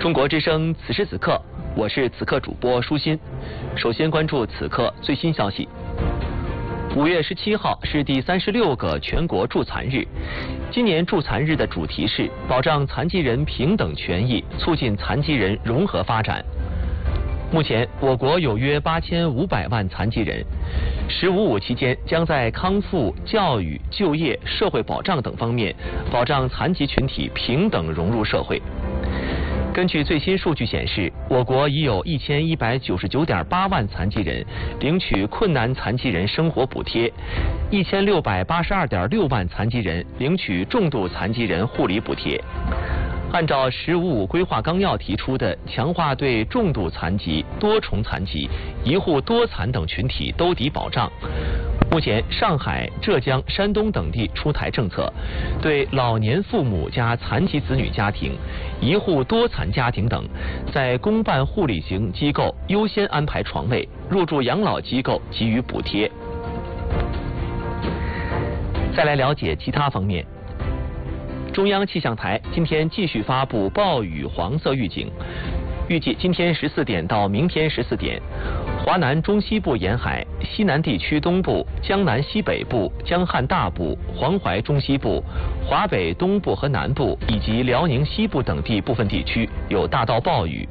中国之声此时此刻，我是此刻主播舒心。首先关注此刻最新消息。5月17号是第36个全国助残日。今年助残日的主题是保障残疾人平等权益，促进残疾人融合发展。目前，我国有约8500万残疾人，15.5期间将在康复、教育、就业、社会保障等方面保障残疾群体平等融入社会。根据最新数据显示，我国已有1199.8万残疾人领取困难残疾人生活补贴，1682.6万残疾人领取重度残疾人护理补贴。按照“十五五”规划纲要提出的强化对重度残疾、多重残疾、一户多残等群体兜底保障，目前上海、浙江、山东等地出台政策，对老年父母加残疾子女家庭、一户多残家庭等，在公办护理型机构优先安排床位，入住养老机构给予补贴。再来了解其他方面。中央气象台今天继续发布暴雨黄色预警，预计今天14点到明天14点，华南中西部沿海、西南地区东部、江南西北部、江汉大部、黄淮中西部、华北东部和南部以及辽宁西部等地部分地区有大到暴雨，